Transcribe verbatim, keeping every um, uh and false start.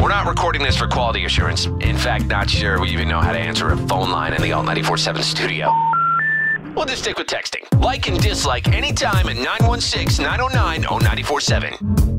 We're not recording this for quality assurance. In fact, not sure we even know how to answer a phone line in the Alt ninety-four point seven studio. We'll just stick with texting. Like and dislike anytime at nine one six, nine oh nine, oh nine four seven.